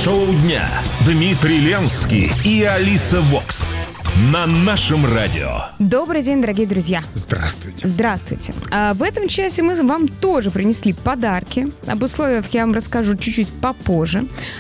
Шоу дня. Дмитрий Ленский и Алиса Вокс. На нашем радио. Добрый день, дорогие друзья. Здравствуйте. Здравствуйте. В этом часе мы вам тоже принесли подарки. Об условиях я вам расскажу чуть-чуть попозже.